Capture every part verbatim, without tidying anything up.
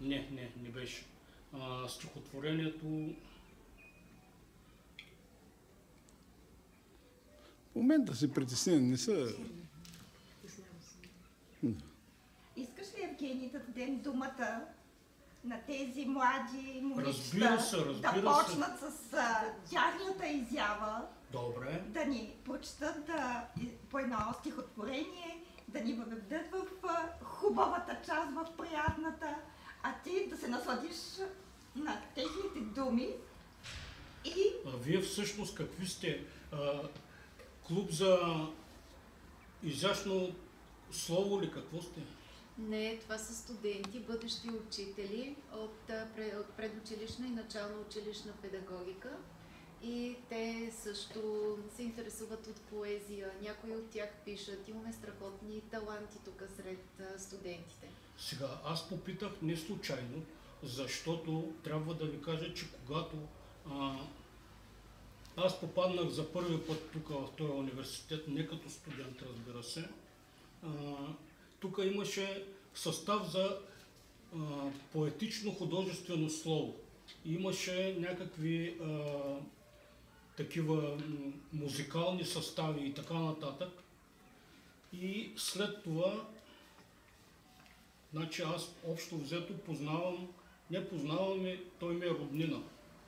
Не, не, не беше. А, стихотворението... В момента си притеснен, не са... Искаш ли, Евгений, да дадем думата на тези млади Разбира се, момичета разбира да се. почнат с а, тяхната изява, Добре. да ни прочетат да, по едно стихотворение, да ни въведат в а, хубавата част, в приятната, а ти да се насладиш на техните думи и... А вие всъщност какви сте? А, клуб за изящно слово ли? Какво сте? Не, това са студенти, бъдещи учители от, от предучилищна и начална училищна педагогика. И те също се интересуват от поезия. Някои от тях пишат. Имаме страхотни таланти тук сред студентите. Сега, аз попитах не случайно, защото трябва да ви кажа, че когато а, аз попаднах за първи път тук в този университет, не като студент, разбира се, а, тук имаше състав за а, поетично художествено слово. Имаше някакви а, такива музикални състави и така нататък. И след това, значи аз общо взето познавам, не познавам, и той ми е роднина.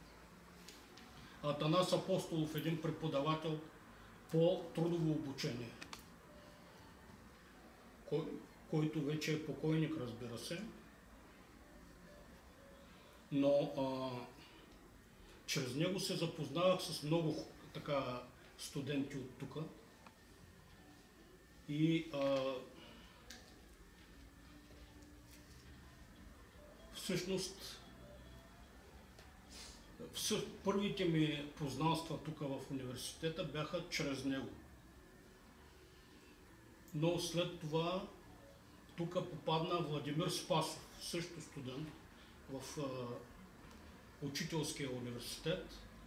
Атанас Апостолов, един преподавател по трудово обучение, кой, който вече е покойник, разбира се. Но а, чрез него се запознавах с много така студенти от тук. И а, всъщност първите ми познанства тук в университета бяха чрез него. Но след това тук попадна Владимир Спасов, също студент в а, учителския университет.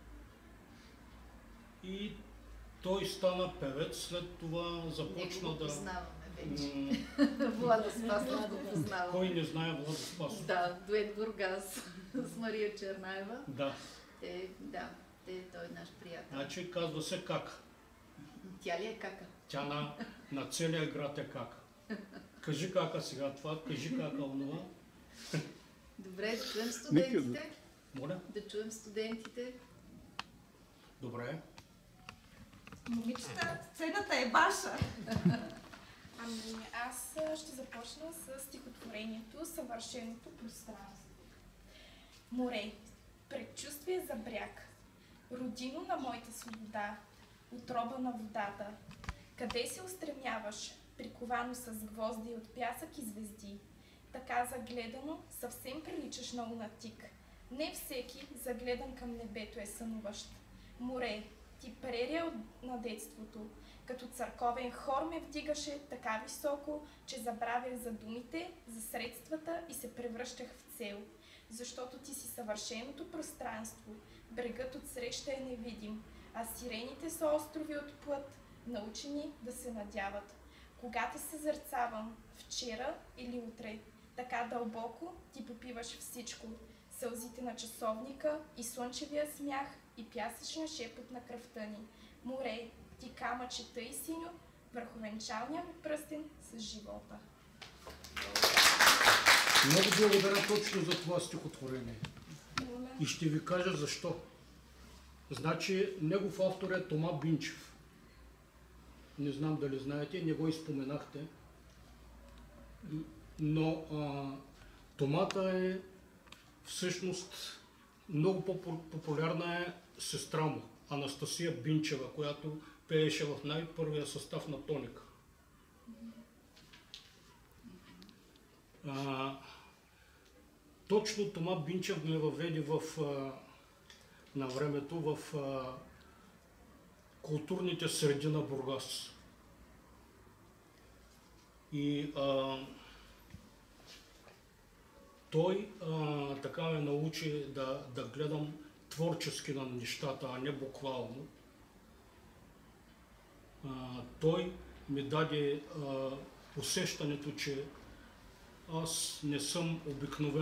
И той стана певец, след това започна Него го да... познаваме вече. Владо Спасов го познаваме. Кой не знае Владо Спасов? Да, дует Бургас с Мария Чернаева. Да. Те, да, те, той е наш приятел. Значи казва се Кака. Тя ли е Кака? Тя на, на целия град е Кака. Кажи Кака сега това, кажи Кака онова. Добре, да чуем студентите. Моля? Да чуем студентите. Добре. Момичета, сцената е ваша. Ами, аз ще започна с стихотворението "Съвършеното пространство". Море, предчувствие за бряг, родино на моята свобода, отроба на водата. Къде се устремяваш, приковано с гвозди от пясък и звезди? Така загледано, съвсем приличаш на лунатик. Не всеки, загледан към небето, е сънуващ. Море, ти прерия на детството, като църковен хор ме вдигаше така високо, че забравях за думите, за средствата и се превръщах в цел. Защото ти си съвършеното пространство, брегът отсреща е невидим, а сирените са острови от плът, научени да се надяват. Когато се зърцавам, вчера или утре, така дълбоко ти попиваш всичко, сълзите на часовника и слънчевия смях и пясъчния шепот на кръвта ни. Море, ти камъче тъй синьо, върху венчалния ми пръстен с живота. Много благодаря точно за това стихотворение. И ще ви кажа защо. Значи, негов автор е Тома Бинчев. Не знам дали знаете, не го изпоменахте. Но а, Томата е всъщност много по-популярна е сестра му, Анастасия Бинчева, която пееше в най-първия състав на Тоника. А, точно Тома Бинчев ме въведе в, а, на времето в а, културните среди на Бургас. И а, той а, така ме научи да, да гледам творчески на нещата, а не буквално. А, той ми даде а, усещането, че аз не съм обикновен